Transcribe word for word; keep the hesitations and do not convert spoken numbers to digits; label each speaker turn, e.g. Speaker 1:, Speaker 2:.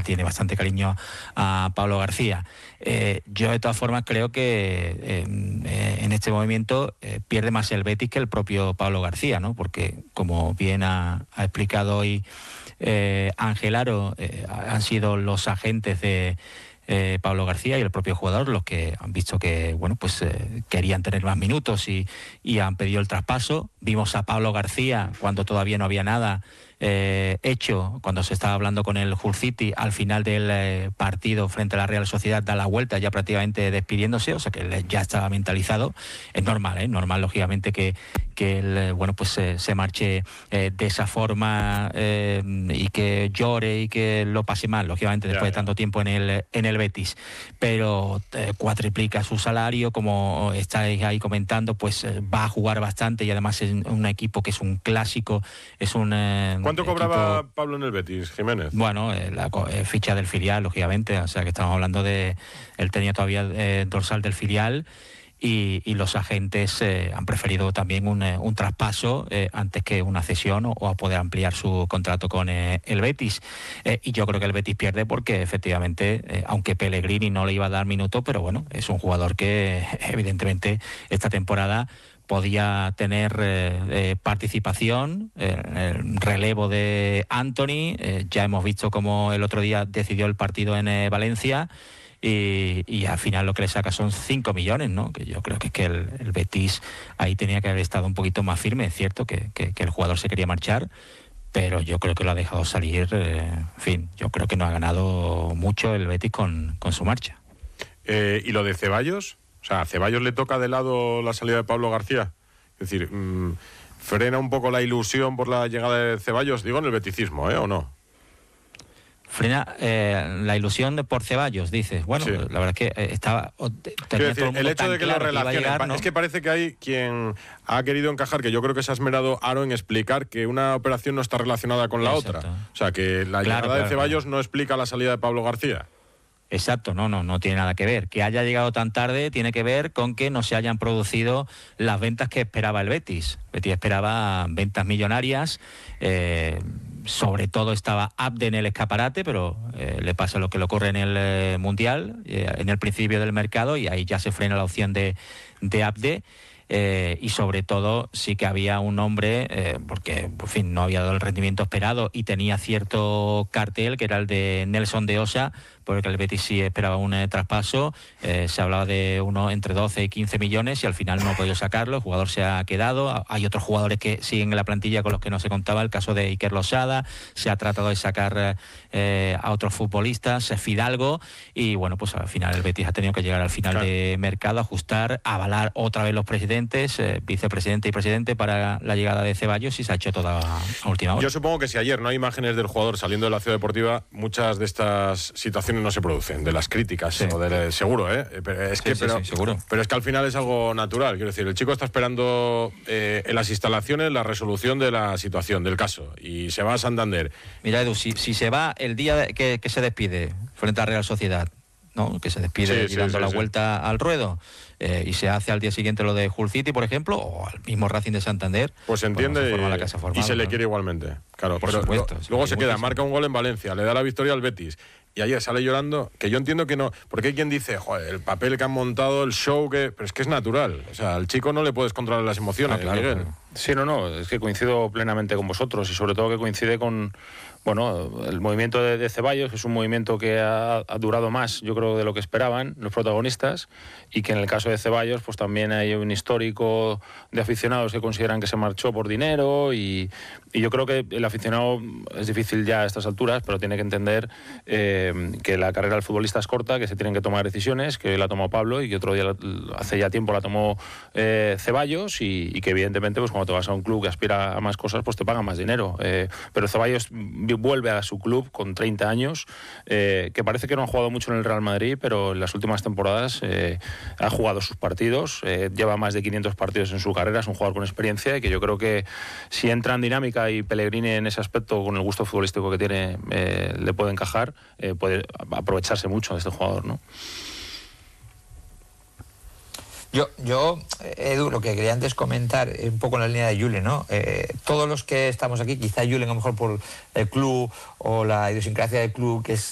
Speaker 1: tiene bastante cariño a Pablo García. Eh, yo de todas formas creo que eh, eh, en este movimiento eh, pierde más el Betis que el propio Pablo García, ¿no? Porque como bien ha, ha explicado hoy eh, Ángel Aro, eh, han sido los agentes de Eh, Pablo García y el propio jugador los que han visto que bueno pues eh, querían tener más minutos y, y han pedido el traspaso. Vimos a Pablo García cuando todavía no había nada eh, hecho, cuando se estaba hablando con el Hull City al final del eh, partido frente a la Real Sociedad, da la vuelta ya prácticamente despidiéndose, o sea que él ya estaba mentalizado. Es normal, ¿eh? normal lógicamente que, que él bueno pues eh, se marche eh, de esa forma eh, y que llore y que lo pase mal, lógicamente después ya, ya. de tanto tiempo en el, en el Betis, pero eh, cuatriplica su salario, como estáis ahí comentando, pues eh, va a jugar bastante y además es un equipo que es un clásico, es un eh,
Speaker 2: ¿Cuánto equipo... cobraba Pablo en el Betis, Jiménez?
Speaker 1: Bueno, eh, la eh, ficha del filial, lógicamente, o sea que estamos hablando de, él tenía todavía eh, dorsal del filial. Y, y los agentes eh, han preferido también un, eh, un traspaso eh, antes que una cesión o, o a poder ampliar su contrato con eh, el Betis. Eh, y yo creo que el Betis pierde porque efectivamente, eh, aunque Pellegrini no le iba a dar minutos, pero bueno, es un jugador que evidentemente esta temporada podía tener eh, eh, participación, eh, el relevo de Antony. Eh, ya hemos visto cómo el otro día decidió el partido en eh, Valencia. Y, y al final lo que le saca son cinco millones, ¿no? Que yo creo que es que el, el Betis ahí tenía que haber estado un poquito más firme. Es cierto que, que, que el jugador se quería marchar, pero yo creo que lo ha dejado salir. Eh, en fin, yo creo que no ha ganado mucho el Betis con, con su marcha.
Speaker 2: Eh, ¿Y lo de Ceballos? O sea, ¿a Ceballos le toca de lado la salida de Pablo García? Es decir, mmm, ¿frena un poco la ilusión por la llegada de Ceballos? Digo en el beticismo, ¿eh? ¿O no?
Speaker 1: Frena eh, la ilusión de por Ceballos, dices. Bueno, sí. La verdad es que eh, estaba...
Speaker 2: Tenía decir, todo el, el hecho de que claro lo relacionen, que llegar, ¿no? Es que parece que hay quien ha querido encajar, que yo creo que se ha esmerado Aro en explicar que una operación no está relacionada con la Exacto. otra. O sea, que la claro, llegada claro, de Ceballos claro. no explica la salida de Pablo García.
Speaker 1: Exacto, no, no, no tiene nada que ver. Que haya llegado tan tarde tiene que ver con que no se hayan producido las ventas que esperaba el Betis. El Betis esperaba ventas millonarias, eh, sobre todo estaba Abde en el escaparate, pero eh, le pasa lo que le ocurre en el eh, Mundial, eh, en el principio del mercado, y ahí ya se frena la opción de, de Abde. Eh, y sobre todo sí que había un hombre, eh, porque por fin no había dado el rendimiento esperado y tenía cierto cartel, que era el de Nelson de Osa, porque el Betis sí esperaba un eh, traspaso. Eh, se hablaba de uno entre doce y quince millones y al final no ha podido sacarlo. El jugador se ha quedado. Hay otros jugadores que siguen en la plantilla con los que no se contaba, el caso de Iker Losada. Se ha tratado de sacar eh, a otros futbolistas, Fidalgo, y bueno, pues al final el Betis ha tenido que llegar al final claro. de mercado, ajustar, avalar otra vez los presidentes, eh, vicepresidente y presidente para la llegada de Ceballos, y se ha hecho toda a última hora.
Speaker 2: Yo supongo que si ayer no hay imágenes del jugador saliendo de la Ciudad Deportiva, muchas de estas situaciones no se producen, de las críticas, sí. o de, seguro, ¿eh? Es
Speaker 1: sí,
Speaker 2: que,
Speaker 1: sí,
Speaker 2: pero,
Speaker 1: sí, seguro.
Speaker 2: pero es que al final es algo natural. Quiero decir, el chico está esperando eh, en las instalaciones la resolución de la situación, del caso, y se va a Santander.
Speaker 1: Mira, Edu, si, si se va el día que, que se despide frente a Real Sociedad, ¿no? Que se despide sí, y dando sí, la sí, vuelta sí. al ruedo, eh, y se hace al día siguiente lo de Hull City, por ejemplo, o al mismo Racing de Santander,
Speaker 2: pues se entiende
Speaker 1: pues no se
Speaker 2: y,
Speaker 1: la casa formada,
Speaker 2: y se le
Speaker 1: ¿no?
Speaker 2: quiere igualmente. Claro,
Speaker 1: por
Speaker 2: pero
Speaker 1: supuesto,
Speaker 2: lo, luego se queda, muchísimo. Marca un gol en Valencia, le da la victoria al Betis, y ayer sale llorando, que yo entiendo que no, porque hay quien dice, joder, el papel que han montado, el show que... Pero es que es natural, o sea, al chico no le puedes controlar las emociones, ah, claro, Miguel. Claro.
Speaker 3: Sí, no, no, es que coincido plenamente con vosotros, y sobre todo que coincide con... Bueno, el movimiento de, de Ceballos, que es un movimiento que ha, ha durado más, yo creo, de lo que esperaban los protagonistas, y que en el caso de Ceballos, pues también hay un histórico de aficionados que consideran que se marchó por dinero, y, y yo creo que el aficionado es difícil ya a estas alturas, pero tiene que entender eh, que la carrera del futbolista es corta, que se tienen que tomar decisiones, que hoy la tomó Pablo y que otro día, hace ya tiempo, la tomó eh, Ceballos, y, y que evidentemente, pues cuando te vas a un club que aspira a más cosas, pues te pagan más dinero. Eh, pero Ceballos vuelve a su club con treinta años, eh, que parece que no ha jugado mucho en el Real Madrid, pero en las últimas temporadas eh, ha jugado sus partidos, eh, lleva más de quinientos partidos en su carrera, es un jugador con experiencia, y que yo creo que si entra en dinámica y Pellegrini en ese aspecto, con el gusto futbolístico que tiene, eh, le puede encajar, eh, puede aprovecharse mucho de este jugador, ¿no?
Speaker 4: Yo, yo, Edu, lo que quería antes comentar, un poco en la línea de Julen, ¿no? Eh, todos los que estamos aquí, quizá Julen a lo mejor por el club o la idiosincrasia del club, que es